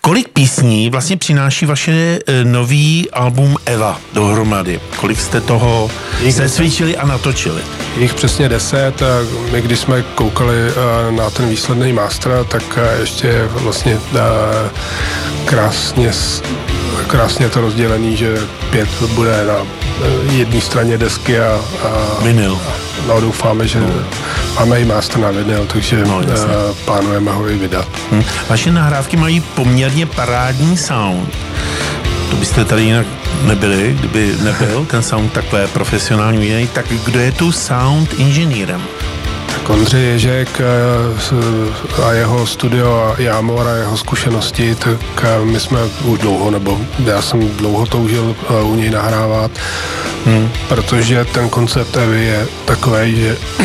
Kolik písní vlastně přináší vaše nový album Eva dohromady? Kolik jste toho cvičili a natočili? Jich přesně 10. My, když jsme koukali na ten výsledný master, tak ještě vlastně krásně to rozdělený, že 5 bude na jedné straně desky a vinyl. No, doufáme, že máme i master na vinyl, takže plánujeme ho i vydat. Vaše nahrávky mají poměrně parádní sound. To byste tady jinak nebyli, kdyby nebyl ten sound takhle profesionální udělaný. Tak kdo je tu sound inženýrem? Tak Ondřej Ježek a jeho studio a Jámor a jeho zkušenosti, tak my jsme už dlouho, nebo já jsem dlouho toužil u něj nahrávat, protože ten koncept Evy je takový,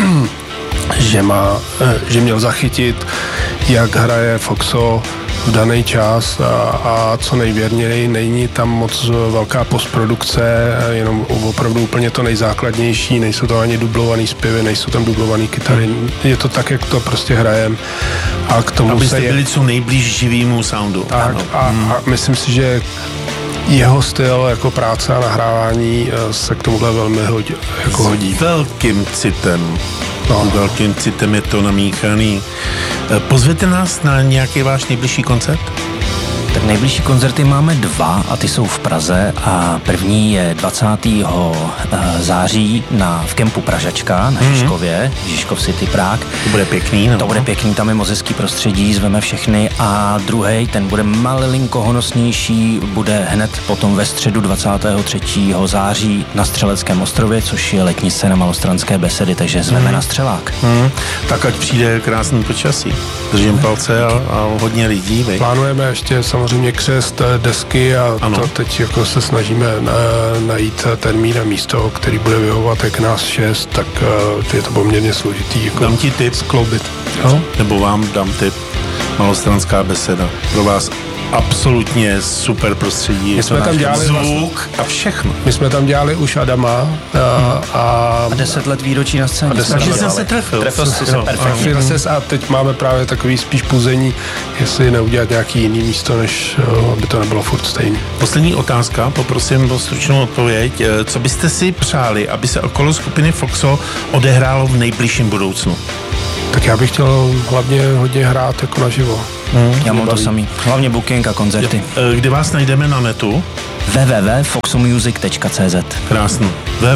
že měl zachytit, jak hraje Foxo v daný čas a co nejvěrněji, není tam moc velká postprodukce, jenom opravdu úplně to nejzákladnější, nejsou to ani dublovaný zpěvy, nejsou tam dublovaný kytary, je to tak, jak to prostě hrajem a k tomu abyste byli co nejblíž živýmu soundu. Tak a myslím si, že jeho styl jako práce a nahrávání se k tomuhle velmi hodí. Velkým citem je to namíchaný. Pozvěte nás na nějaký váš nejbližší koncert? Tak nejbližší koncerty máme 2 a ty jsou v Praze a první je 20. září v kempu Pražačka na Žižkově, Žižkov City Prague. To bude pěkný, no? To bude pěkný, tam je moc hezký prostředí, zveme všechny a druhý, ten bude malinko honosnější, bude hned potom ve středu 23. září na Střeleckém ostrově, což je letní scéna Malostranské besedy, takže zveme na Střelák. Tak ať přijde krásný počasí. Držím palce a hodně lidí. Plánujeme ještě samozřejmě křest desky a to teď jako se snažíme najít termín a místo, který bude vyhovovat jak nás 6, tak je to poměrně složitý. Jako dám ti tip skloubit. Nebo vám dám tip. Malostranská beseda. Pro vás absolutně super prostředí. My jsme tam dělali zvuk a všechno. My jsme tam dělali už Adama a 10 let výročí na scéně. Takže jsem se trefil. Trefil jsi se perfektně. A teď máme právě takový spíš puzení, jestli neudělat nějaký jiný místo, než aby to nebylo furt stejný. Poslední otázka, poprosím o stručnou odpověď. Co byste si přáli, aby se okolo skupiny Foxo odehrálo v nejbližším budoucnu? Tak já bych chtěl hlavně hodně hrát jako naživo. Já mám to samý. Hlavně booking a koncerty. Kde vás najdeme na netu? www.foxomusic.cz. Krásný.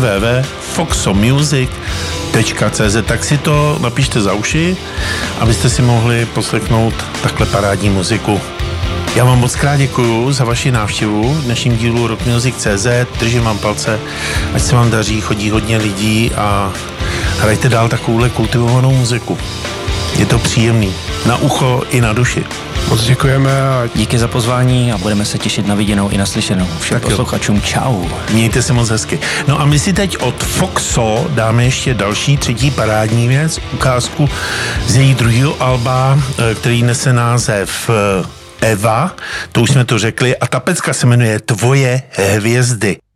www.foxomusic.cz. Tak si to napište za uši, abyste si mohli poslechnout takhle parádní muziku. Já vám moc krát děkuju za vaši návštěvu v dnešním dílu rockmusic.cz. Držím vám palce, ať se vám daří, chodí hodně lidí a hrajte dál takovouhle kultivovanou muziku. Je to příjemný. Na ucho i na duši. Moc děkujeme a díky za pozvání a budeme se těšit na viděnou i na slyšenou. Všem posluchačům čau. Mějte se moc hezky. No a my si teď od Foxo dáme ještě další, 3. parádní věc, ukázku z její druhého alba, který nese název Eva, to už jsme to řekli, a ta pecka se jmenuje Tvoje hvězdy.